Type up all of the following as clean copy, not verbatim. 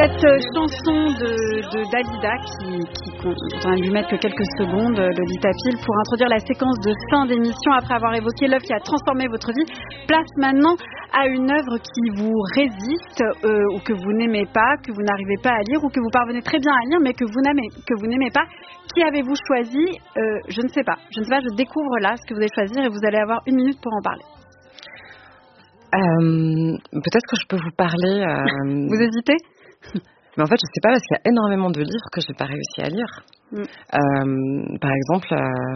Cette chanson de Dalida on va lui mettre que quelques secondes, Lolita Pile, pour introduire la séquence de fin d'émission après avoir évoqué l'œuvre qui a transformé votre vie. Place maintenant à une œuvre qui vous résiste ou que vous n'aimez pas, que vous n'arrivez pas à lire ou que vous parvenez très bien à lire mais que vous n'aimez pas. Qui avez-vous choisi? Je ne sais pas, je découvre là ce que vous allez choisir et vous allez avoir 1 minute pour en parler. Peut-être que je peux vous parler... Vous hésitez? Mais en fait, je sais pas parce qu'il y a énormément de livres que j'ai pas réussi à lire. Par exemple,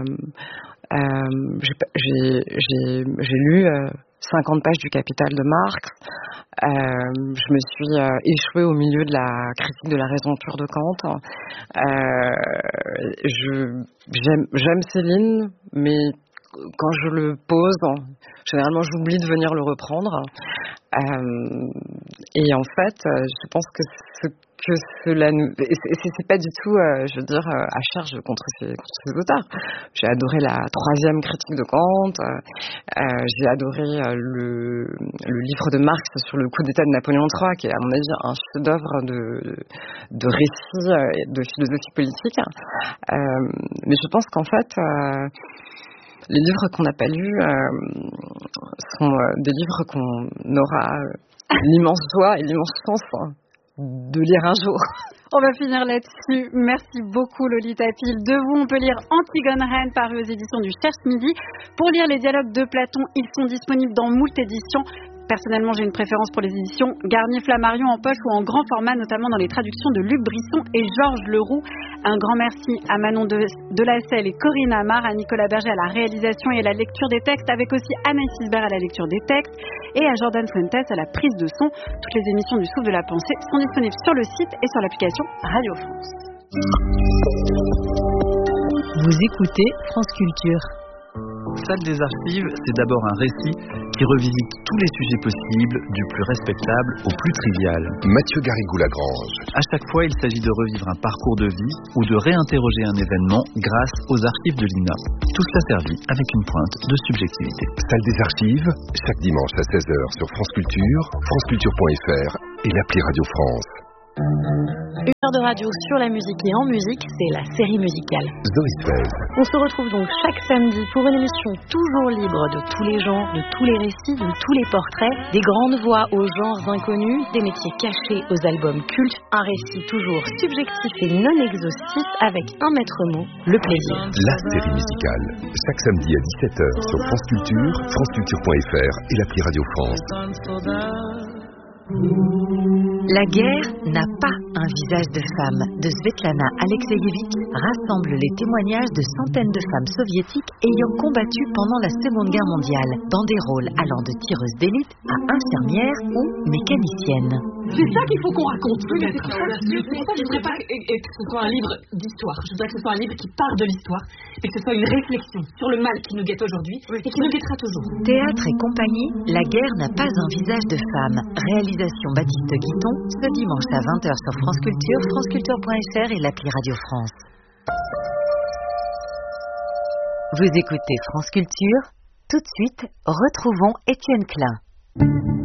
j'ai lu 50 pages du Capital de Marx. Je me suis échouée au milieu de la critique de la raison pure de Kant. J'aime Céline, mais quand je le pose, généralement j'oublie de venir le reprendre. Et en fait, je pense que cela nous... C'est pas du tout, à charge contre ces auteurs. J'ai adoré la 3e critique de Kant. J'ai adoré le livre de Marx sur le coup d'État de Napoléon III, qui est à mon avis un chef-d'œuvre de récit de philosophie politique. Mais je pense qu'en fait... les livres qu'on n'a pas lus sont des livres qu'on aura l'immense joie et l'immense chance de lire un jour. On va finir là-dessus. Merci beaucoup Lolita Pile. De vous, on peut lire Antigone Reine, paru aux éditions du Cherche-Midi. Pour lire les dialogues de Platon, ils sont disponibles dans moult éditions. Personnellement, j'ai une préférence pour les éditions Garnier-Flammarion en poche ou en grand format, notamment dans les traductions de Luc Brisson et Georges Leroux. Un grand merci à Manon Delacelle et Corinne Amar, à Nicolas Berger à la réalisation et à la lecture des textes, avec aussi Anaïs Isbert à la lecture des textes et à Jordan Fuentes à la prise de son. Toutes les émissions du Souffle de la Pensée sont disponibles sur le site et sur l'application Radio France. Vous écoutez France Culture. Salle des archives, c'est d'abord un récit qui revisite tous les sujets possibles, du plus respectable au plus trivial. Mathieu Garrigou-Lagrange. À chaque fois, il s'agit de revivre un parcours de vie ou de réinterroger un événement grâce aux archives de l'INA. Tout cela servi avec une pointe de subjectivité. Salle des archives, chaque dimanche à 16h sur France Culture, franceculture.fr et l'appli Radio France. 1 heure de radio sur la musique et en musique, c'est la série musicale. Zoé Sfez. On se retrouve donc chaque samedi pour une émission toujours libre de tous les genres, de tous les récits, de tous les portraits, des grandes voix aux genres inconnus, des métiers cachés aux albums cultes, un récit toujours subjectif et non exhaustif avec un maître mot, le plaisir. La série musicale, chaque samedi à 17h sur France Culture, franceculture.fr et l'appli Radio France. La guerre n'a pas un visage de femme de Svetlana Alexeyevich rassemble les témoignages de centaines de femmes soviétiques ayant combattu pendant la Seconde Guerre mondiale dans des rôles allant de tireuses d'élite à infirmières ou mécaniciennes. C'est ça qu'il faut qu'on raconte. C'est pour ça que je ne voudrais pas que ce soit un livre d'histoire. Je voudrais que ce soit un livre qui part de l'histoire et que ce soit une réflexion sur le mal qui nous guette aujourd'hui et qui nous guettera toujours. Théâtre et compagnie, La guerre n'a pas un visage de femme. Réalisation Baptiste Guiton, ce dimanche à 20h sur France Culture, franceculture.fr et l'appli Radio France. Vous écoutez France Culture. Tout de suite, retrouvons Étienne Klein.